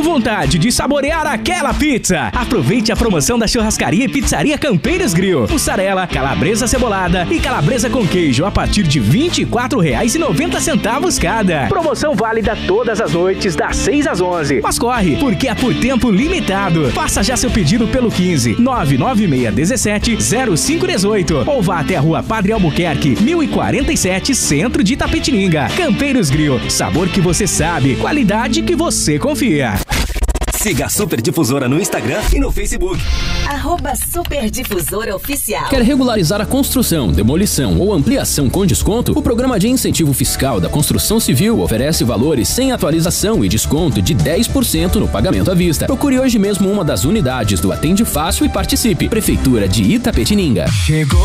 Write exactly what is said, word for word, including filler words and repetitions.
vontade de saborear aquela pizza? Aproveite a promoção da Churrascaria e Pizzaria Campeiros Grill. Mussarela, calabresa cebolada e calabresa com queijo a partir de vinte e quatro reais e noventa centavos cada. Promoção válida todas as noites, das seis às onze. Mas corre, porque é por tempo limitado. Faça já seu pedido pelo quinze, nove nove seis um sete, zero cinco um oito ou vá até a Rua Padre Albuquerque, mil e quarenta e sete, Centro de Itapetininga. Campeiros Grill, sabor que você sabe, qualidade que você confia. Siga a Super Difusora no Instagram e no Facebook. Arroba Super Difusora Oficial. Quer regularizar a construção, demolição ou ampliação com desconto? O Programa de Incentivo Fiscal da Construção Civil oferece valores sem atualização e desconto de dez por cento no pagamento à vista. Procure hoje mesmo uma das unidades do Atende Fácil e participe. Prefeitura de Itapetininga. Chegou